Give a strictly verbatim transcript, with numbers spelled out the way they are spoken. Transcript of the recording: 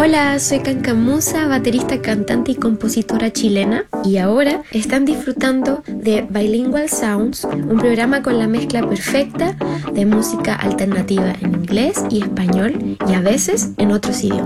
Hola, soy Cancamusa, baterista, cantante y compositora chilena, y ahora están disfrutando de Bilingual Sounds, un programa con la mezcla perfecta de música alternativa en inglés y español y a veces en otros idiomas.